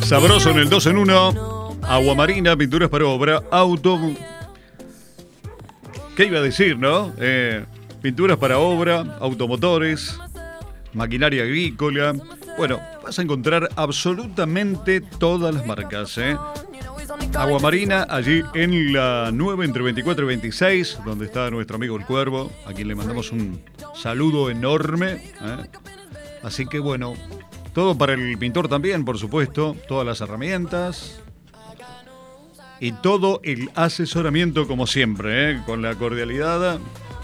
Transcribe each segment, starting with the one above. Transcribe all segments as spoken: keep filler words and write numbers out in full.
Sabroso en el dos en uno. Agua Marina, pinturas para obra, auto... ¿Qué iba a decir, no? Eh, pinturas para obra, automotores, maquinaria agrícola. Bueno, vas a encontrar absolutamente todas las marcas, ¿eh? Agua Marina, allí en la nueve, entre veinticuatro y veintiséis, donde está nuestro amigo El Cuervo, a quien le mandamos un saludo enorme, ¿eh? Así que bueno, todo para el pintor también, por supuesto, todas las herramientas y todo el asesoramiento como siempre, ¿eh? Con la cordialidad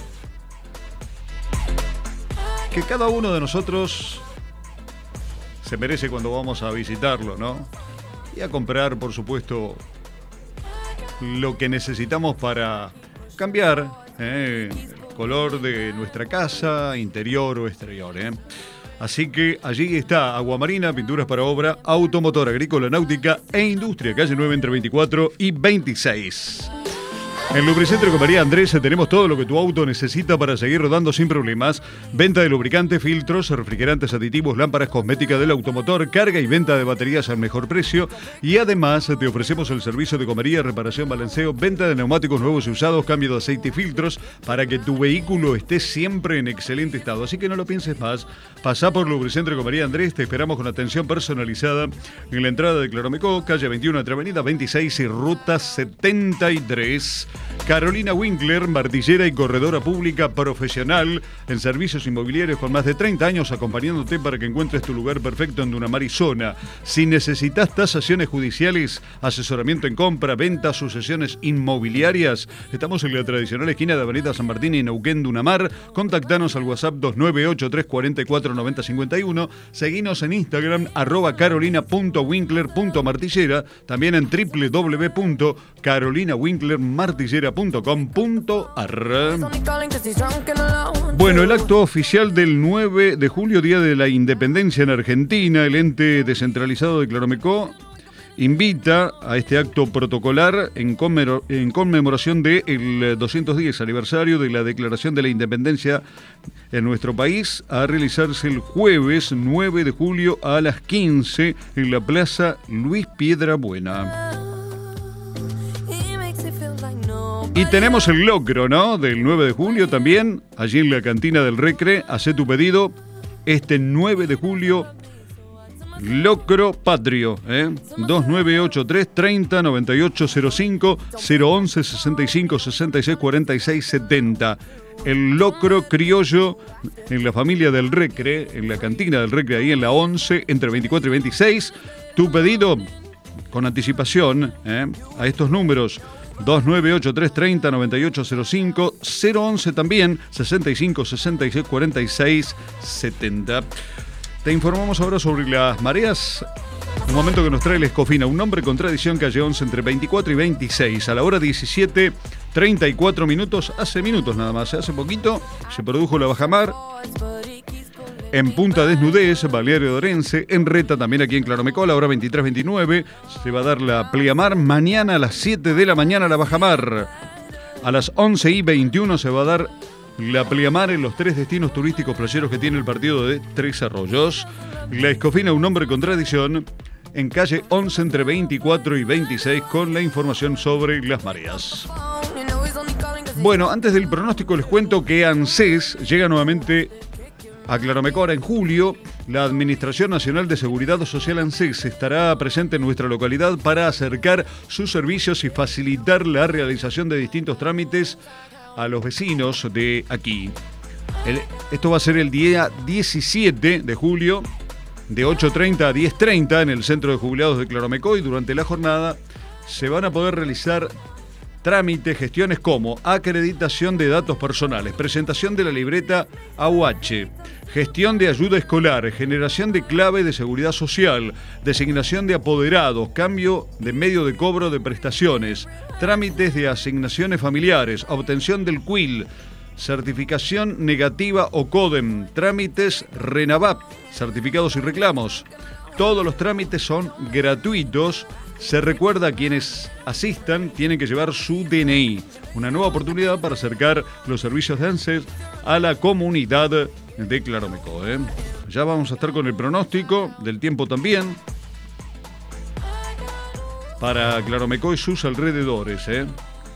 que cada uno de nosotros se merece cuando vamos a visitarlo, ¿no? Y a comprar, por supuesto, lo que necesitamos para cambiar, ¿eh? El color de nuestra casa, interior o exterior, ¿eh? Así que allí está Agua Marina, pinturas para obra, automotor, agrícola, náutica e industria, calle nueve, entre veinticuatro y veintiséis. En Lubricentro con María Andrés tenemos todo lo que tu auto necesita para seguir rodando sin problemas. Venta de lubricantes, filtros, refrigerantes, aditivos, lámparas, cosmética del automotor, carga y venta de baterías al mejor precio. Y además te ofrecemos el servicio de comería, reparación, balanceo, venta de neumáticos nuevos y usados, cambio de aceite y filtros para que tu vehículo esté siempre en excelente estado. Así que no lo pienses más. Pasá por Lubricentro con María Andrés. Te esperamos con atención personalizada en la entrada de Claromecó, calle veintiuno, entre avenida veintiséis y ruta setenta y tres. Carolina Winkler, martillera y corredora pública profesional en servicios inmobiliarios con más de treinta años acompañándote para que encuentres tu lugar perfecto en Dunamar y zona. Si necesitas tasaciones judiciales, asesoramiento en compra, venta, sucesiones inmobiliarias, estamos en la tradicional esquina de Avenida San Martín y Neuquén, Dunamar. Contactanos al WhatsApp dos nueve ocho, tres cuatro cuatro, nueve cero cinco uno. Seguinos en Instagram, arroba carolina punto winkler punto martillera. También en doble u doble u doble u punto carolina winkler martillera punto com punto a r. Bueno, el acto oficial del nueve de julio, Día de la Independencia en Argentina, el ente descentralizado de Claromecó invita a este acto protocolar en, conmemor- en conmemoración del doscientos diez aniversario de la Declaración de la Independencia en nuestro país a realizarse el jueves nueve de julio a las quince en la Plaza Luis Piedrabuena. Y tenemos el locro, ¿no? Del nueve de julio también, allí en la cantina del Recre. Hacé tu pedido este nueve de julio. Locro Patrio, ¿eh? dos nueve ocho tres, treinta, noventa y ocho cero cinco, cero once, sesenta y cinco, sesenta y seis, cuarenta y seis, setenta. El locro criollo en la familia del Recre, en la cantina del Recre, ahí en la once, entre veinticuatro y veintiséis. Tu pedido con anticipación, ¿eh? A estos números: dos nueve ocho tres, treinta, noventa y ocho cero cinco, cero once también, sesenta y cinco, sesenta y seis, cuarenta y seis, setenta. Te informamos ahora sobre las mareas. Un momento que nos trae la Escofina, un nombre con tradición, calle once, entre veinticuatro y veintiséis, a la hora diecisiete, treinta y cuatro minutos, hace minutos nada más, hace poquito se produjo la bajamar. En Punta Desnudez, Balneario de Orense, en Reta, también aquí en Claromecó, a la hora veintitrés veintinueve, se va a dar la pleamar. Mañana a las siete de la mañana la bajamar. A las once y veintiuno se va a dar la pleamar en los tres destinos turísticos playeros que tiene el partido de Tres Arroyos. La Escofina, un nombre con tradición, en calle once, entre veinticuatro y veintiséis, con la información sobre las mareas. Bueno, antes del pronóstico les cuento que ANSES llega nuevamente a Claromecó en julio. La Administración Nacional de Seguridad Social ANSES estará presente en nuestra localidad para acercar sus servicios y facilitar la realización de distintos trámites a los vecinos de aquí. El, esto va a ser el día diecisiete de julio, de ocho treinta a diez treinta, en el Centro de Jubilados de Claromecó, y durante la jornada se van a poder realizar trámites, gestiones como acreditación de datos personales, presentación de la libreta A U H, gestión de ayuda escolar, generación de clave de seguridad social, designación de apoderados, cambio de medio de cobro de prestaciones, trámites de asignaciones familiares, obtención del C U I L, certificación negativa o CODEM, trámites RENAVAP, certificados y reclamos. Todos los trámites son gratuitos. Se recuerda a quienes asistan tienen que llevar su D N I. Una nueva oportunidad para acercar los servicios de ANSES a la comunidad de Claromecó, ¿eh? Ya vamos a estar con el pronóstico del tiempo también. para Claromecó y sus alrededores, ¿eh?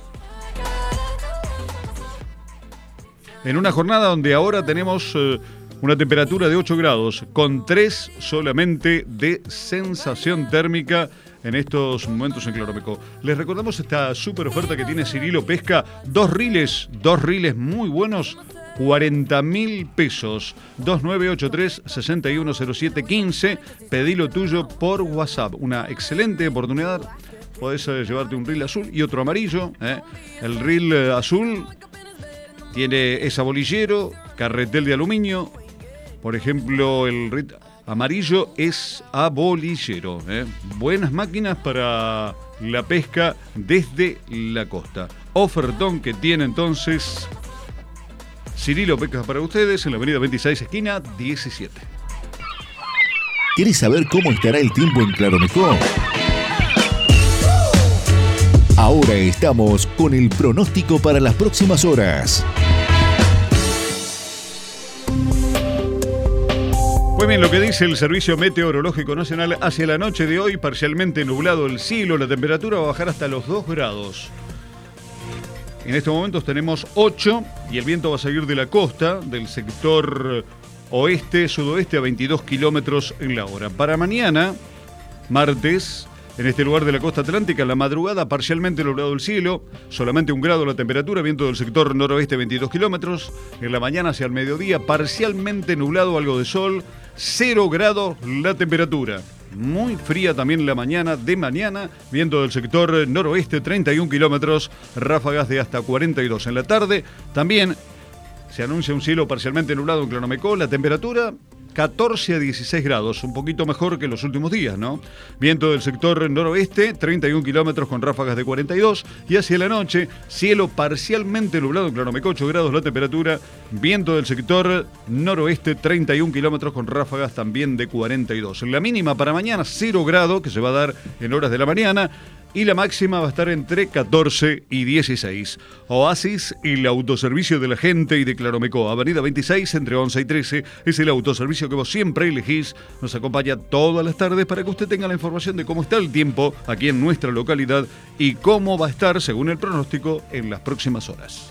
En una jornada donde ahora tenemos eh, una temperatura de ocho grados, con tres solamente de sensación térmica en estos momentos en Claromecó. Les recordamos esta súper oferta que tiene Cirilo Pesca, dos riles, dos riles muy buenos, cuarenta mil pesos, dos nueve ocho tres, seis uno cero siete uno cinco, pedí lo tuyo por WhatsApp, una excelente oportunidad. Podés eh, llevarte un reel azul y otro amarillo, ¿eh? El reel eh, azul tiene esa bolillero, carretel de aluminio. Por ejemplo, el reel amarillo es abolillero, ¿eh? Buenas máquinas para la pesca desde la costa. Ofertón que tiene entonces Cirilo Pesca para ustedes en la avenida veintiséis, esquina diecisiete. ¿Querés saber cómo estará el tiempo en Claromecó? Ahora estamos con el pronóstico para las próximas horas. Pues bien, lo que dice el Servicio Meteorológico Nacional, hacia la noche de hoy, parcialmente nublado el cielo, la temperatura va a bajar hasta los dos grados. En estos momentos tenemos ocho y el viento va a seguir de la costa, del sector oeste, sudoeste a veintidós kilómetros en la hora. Para mañana, martes, en este lugar de la costa atlántica, en la madrugada, parcialmente nublado el cielo, solamente un grado la temperatura, viento del sector noroeste veintidós kilómetros. En la mañana hacia el mediodía, parcialmente nublado, algo de sol, cero grados la temperatura. Muy fría también la mañana de mañana, viento del sector noroeste treinta y un kilómetros, ráfagas de hasta cuarenta y dos. En la tarde también se anuncia un cielo parcialmente nublado en Claromecó, la temperatura catorce a dieciséis grados, un poquito mejor que los últimos días, ¿no? Viento del sector noroeste, treinta y un kilómetros con ráfagas de cuarenta y dos. Y hacia la noche, cielo parcialmente nublado en Claromecó, ocho grados la temperatura. Viento del sector noroeste, treinta y un kilómetros con ráfagas también de cuarenta y dos. La mínima para mañana, cero grado, que se va a dar en horas de la mañana. Y la máxima va a estar entre catorce y dieciséis. Oasis, el autoservicio de la gente y de Claromecó. Avenida veintiséis, entre once y trece. Es el autoservicio que vos siempre elegís. Nos acompaña todas las tardes para que usted tenga la información de cómo está el tiempo aquí en nuestra localidad y cómo va a estar, según el pronóstico, en las próximas horas.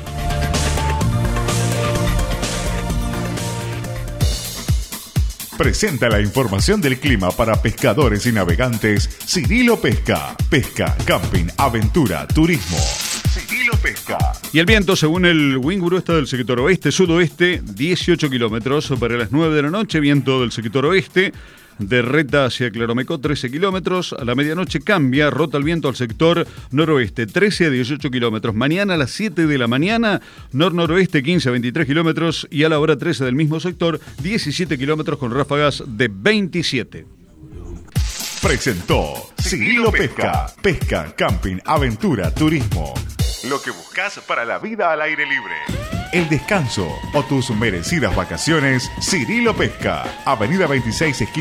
Presenta la información del clima para pescadores y navegantes Cirilo Pesca. Pesca, camping, aventura, turismo. Cirilo Pesca. Y el viento, según el Winguru, está del sector oeste-sudoeste, dieciocho kilómetros. Para las nueve de la noche, viento del sector oeste, de Reta hacia Claromecó, trece kilómetros. A la medianoche cambia, rota el viento al sector noroeste, trece a dieciocho kilómetros. Mañana a las siete de la mañana, nor-noroeste, quince a veintitrés kilómetros. Y a la hora trece del mismo sector, diecisiete kilómetros con ráfagas de veintisiete. Presentó Cirilo Pesca. Pesca, camping, aventura, turismo. Lo que buscas para la vida al aire libre. El descanso o tus merecidas vacaciones, Cirilo Pesca. Avenida veintiséis, esquina